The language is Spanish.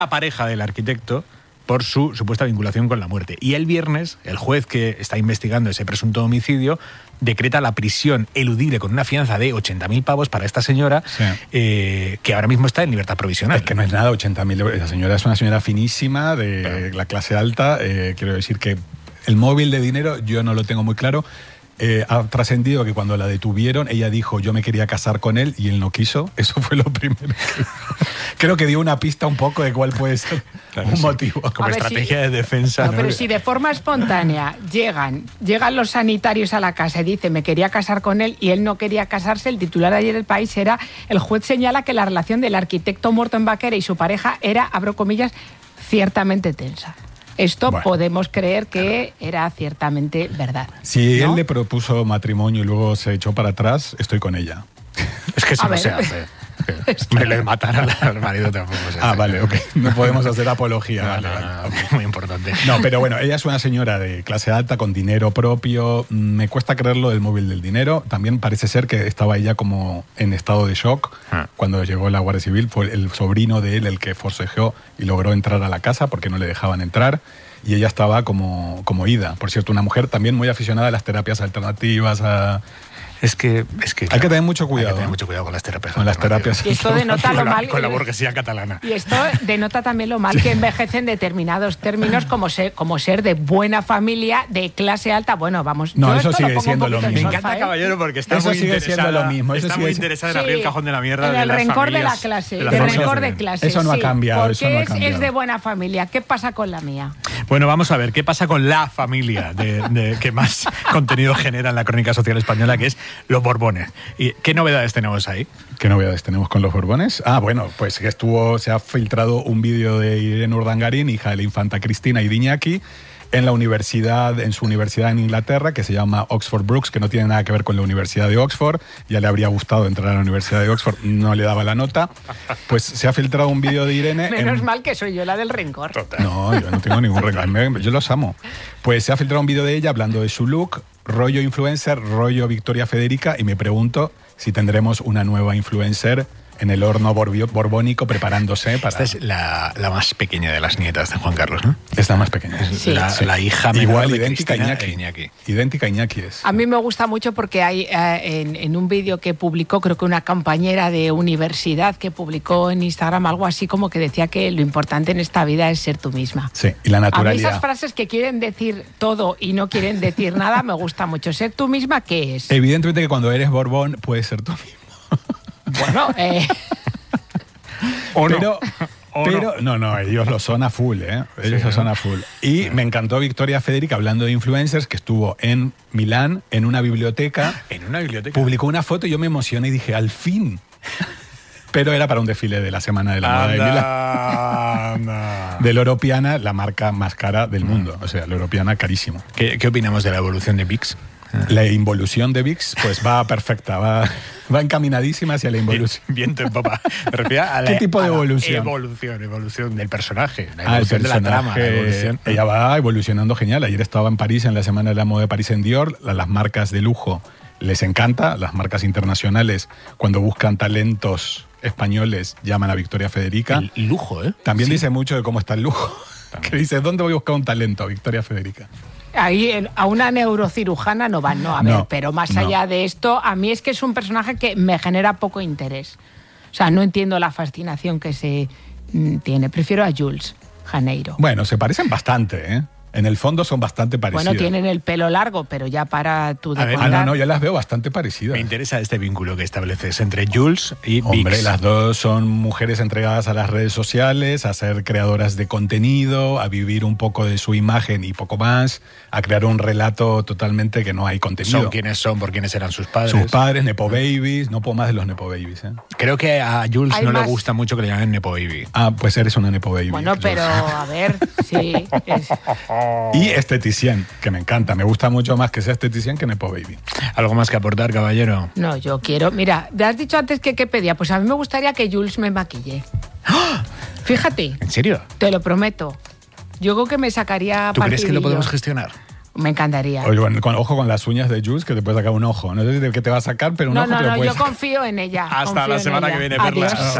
la pareja del arquitecto por su supuesta vinculación con la muerte. Y el viernes, el juez que está investigando ese presunto homicidio decreta la prisión eludible con una fianza de 80.000 pavos para esta señora, Sí. Que ahora mismo está en libertad provisional. Es que no es nada, 80.000 euros. La señora es una señora finísima, de la clase alta. Quiero decir que el móvil de dinero yo no lo tengo muy claro. Ha trascendido que cuando la detuvieron, ella dijo, yo me quería casar con él y él no quiso. Eso fue lo primero que dijo. Creo que dio una pista un poco de cuál puede ser un motivo. Como estrategia de defensa. No, pero si de forma espontánea llegan los sanitarios a la casa y dicen, me quería casar con él y él no quería casarse, el titular de ayer del País era, el juez señala que la relación del arquitecto muerto en Baquera y su pareja era, abro comillas, ciertamente tensa. Esto podemos creer que era ciertamente verdad. Si ¿no? él le propuso matrimonio y luego se echó para atrás, estoy con ella. Es que eso no se hace. Me lo de matar al marido tampoco se hace. Vale, ok. No podemos hacer apología. Vale. Muy importante. No, pero bueno, ella es una señora de clase alta con dinero propio. Me cuesta creerlo del móvil del dinero. También parece ser que estaba ella como en estado de shock cuando llegó la Guardia Civil. Fue el sobrino de él el que forcejeó y logró entrar a la casa porque no le dejaban entrar. Y ella estaba como ida. Por cierto, una mujer también muy aficionada a las terapias alternativas, Es que hay que tener mucho cuidado. Hay que tener mucho cuidado con las terapias. Con las terapias. Y esto denota lo mal. Con la burguesía catalana. Y esto denota también lo mal que envejecen determinados términos como ser de buena familia, de clase alta. Bueno, vamos. No, yo eso esto sigue siendo lo mismo. Me encanta, caballero, porque está eso muy sigue interesada. siendo lo mismo. Está muy interesada en abrir el cajón de la mierda. En de el las rencor de la familias, clase. de las Del familias. rencor de clase. Eso no ha cambiado. Porque Eso no ha cambiado. es de buena familia. ¿Qué pasa con la mía? Bueno, vamos a ver qué pasa con la familia que más contenido genera en la crónica social española, que es los Borbones. ¿Y qué novedades tenemos ahí? ¿Qué novedades tenemos con los Borbones? Bueno, pues que se ha filtrado un vídeo de Irene Urdangarín, hija de la infanta Cristina y de Iñaki, en su universidad en Inglaterra, que se llama Oxford Brookes, que no tiene nada que ver con la Universidad de Oxford. Ya le habría gustado entrar a la Universidad de Oxford, no le daba la nota. Pues se ha filtrado un vídeo de Irene. Menos mal que soy yo la del rencor. No, yo no tengo ningún rencor. Yo los amo. Pues se ha filtrado un vídeo de ella hablando de su look, rollo influencer, rollo Victoria Federica, y me pregunto si tendremos una nueva influencer en el horno borbónico preparándose para... Esta es la más pequeña de las nietas de Juan Carlos, ¿no? Es la más pequeña. Sí. La hija menor igual de idéntica a Cristina Iñaki. Idéntica a Iñaki es. A mí me gusta mucho porque hay en un vídeo que publicó, creo que una compañera de universidad que publicó en Instagram algo así como que decía que lo importante en esta vida es ser tú misma. Sí, y la A mí naturalidad. esas frases que quieren decir todo y no quieren decir nada me gusta mucho. ¿Ser tú misma qué es? Evidentemente que cuando eres Borbón puedes ser tú mismo. Bueno, Pero no, ellos lo son a full, ¿eh? Ellos lo son a full. Y me encantó Victoria Federica, hablando de influencers, que estuvo en Milán, en una biblioteca. ¿En una biblioteca? Publicó una foto y yo me emocioné y dije, al fin. Pero era para un desfile de la Semana de la Moda de Milán. De L'Europeana, la marca más cara del mundo. O sea, L'Europeana carísimo. ¿Qué opinamos de la evolución de VIX? La involución de VIX pues va perfecta, va encaminadísima hacia la involución. Viento en popa. Me refiero a ¿Qué tipo de evolución? Evolución del personaje, la El evolución de la trama. La personaje, evolución. ella va evolucionando genial. Ayer estaba en París, en la Semana de la Moda de París en Dior. Las marcas de lujo les encanta. Las marcas internacionales, cuando buscan talentos españoles, llaman a Victoria Federica. El lujo, ¿eh? También Sí. dice mucho de cómo está el lujo. Que dice, ¿dónde voy a buscar un talento? Victoria Federica. ahí a una neurocirujana no van, no, a ver, pero más allá de esto, a mí es que es un personaje que me genera poco interés. O sea, no entiendo la fascinación que se tiene. Prefiero a Jules Janeiro. Bueno, se parecen bastante, ¿eh? En el fondo son bastante parecidas. Bueno, tienen el pelo largo, pero ya para tu decorar... no, yo las veo bastante parecidas. Me interesa este vínculo que estableces entre Jules y Vix. Hombre, las dos son mujeres entregadas a las redes sociales, a ser creadoras de contenido, a vivir un poco de su imagen y poco más, a crear un relato totalmente que no hay contenido. Son quienes son, por quienes eran sus padres. Sus padres, Nepo Babies, no puedo más de los Nepo Babies, ¿eh? Creo que a Jules hay no más... le gusta mucho que le llamen Nepo Baby. Ah, pues eres una Nepo Baby. Bueno, pero a ver, sí. Y esteticien, que me encanta. Me gusta mucho más que sea esteticien que Nepo Baby. ¿Algo más que aportar, caballero? No, yo quiero... Mira, te has dicho antes que qué pedía. Pues a mí me gustaría que Jules me maquille. ¡Oh! Fíjate. ¿En serio? Te lo prometo. Yo creo que me sacaría ¿Tú crees que lo partidillo. podemos gestionar? Me encantaría. Oye, ojo con las uñas de Jules, que te puede sacar un ojo. No sé de qué te va a sacar, pero un ojo te lo puedes yo confío en ella. Hasta la semana que viene, Perlas. Adiós.